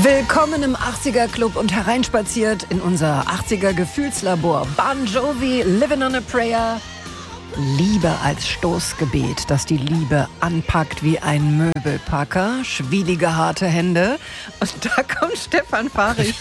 Willkommen im 80er Club und hereinspaziert in unser 80er Gefühlslabor. Bon Jovi, Living on a Prayer. Liebe als Stoßgebet, dass die Liebe anpackt wie ein Möbelpacker. Schwielige, harte Hände. Und da kommt Stefan Fahrig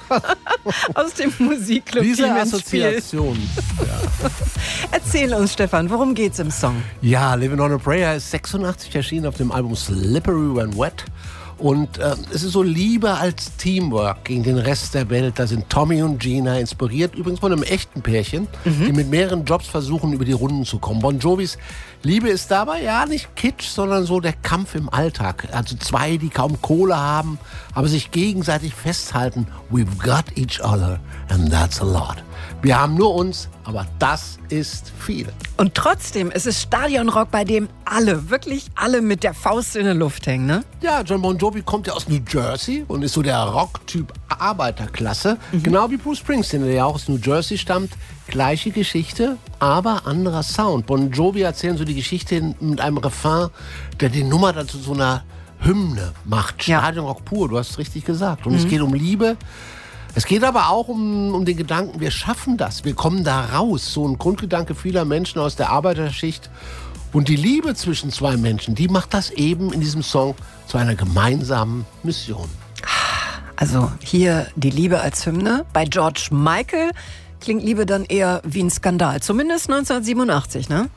aus dem Musikclub. Diese Assoziation. Ja. Erzähl uns, Stefan, worum geht's im Song? Ja, Living on a Prayer ist 86 erschienen auf dem Album Slippery When Wet. Und es ist so Liebe als Teamwork gegen den Rest der Welt. Da sind Tommy und Gina inspiriert, übrigens von einem echten Pärchen, die mit mehreren Jobs versuchen, über die Runden zu kommen. Bon Jovis Liebe ist dabei ja nicht Kitsch, sondern so der Kampf im Alltag. Also zwei, die kaum Kohle haben, aber sich gegenseitig festhalten. We've got each other and that's a lot. Wir haben nur uns, aber das ist viel. Und trotzdem ist es Stadionrock, bei dem alle, wirklich alle mit der Faust in der Luft hängen, ne? Ja, John Bon Jovi kommt ja aus New Jersey und ist so der Rocktyp Arbeiterklasse. Genau wie Bruce Springsteen, der ja auch aus New Jersey stammt. Gleiche Geschichte, aber anderer Sound. Bon Jovi erzählen so die Geschichte mit einem Refrain, der die Nummer dazu so einer Hymne macht. Stadionrock pur, du hast es richtig gesagt. Und es geht um Liebe. Es geht aber auch um den Gedanken, wir schaffen das, wir kommen da raus. So ein Grundgedanke vieler Menschen aus der Arbeiterschicht. Und die Liebe zwischen zwei Menschen, die macht das eben in diesem Song zu einer gemeinsamen Mission. Also hier die Liebe als Hymne. Bei George Michael klingt Liebe dann eher wie ein Skandal. Zumindest 1987, ne?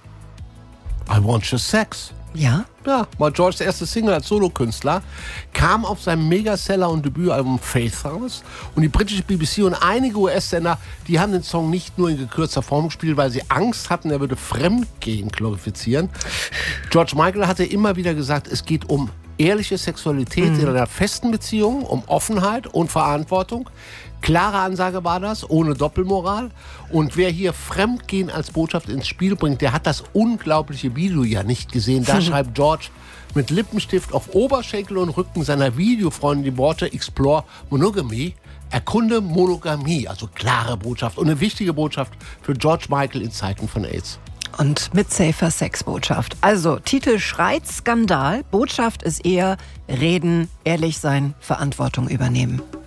I Want Your Sex. Ja? Ja, war Georges erste Single als Solokünstler, kam auf seinem Megaseller und Debütalbum Faith raus. Und die britische BBC und einige US-Sender, die haben den Song nicht nur in gekürzter Form gespielt, weil sie Angst hatten, er würde Fremdgehen glorifizieren. George Michael hatte immer wieder gesagt, es geht um ehrliche Sexualität in einer festen Beziehung, um Offenheit und Verantwortung. Klare Ansage war das, ohne Doppelmoral. Und wer hier Fremdgehen als Botschaft ins Spiel bringt, der hat das unglaubliche Video ja nicht gesehen. Da schreibt George mit Lippenstift auf Oberschenkel und Rücken seiner Videofreundin die Worte Explore Monogamy, erkunde Monogamie. Also klare Botschaft und eine wichtige Botschaft für George Michael in Zeiten von AIDS. Und mit safer Sex-Botschaft. Also, Titel schreit Skandal, Botschaft ist eher reden, ehrlich sein, Verantwortung übernehmen.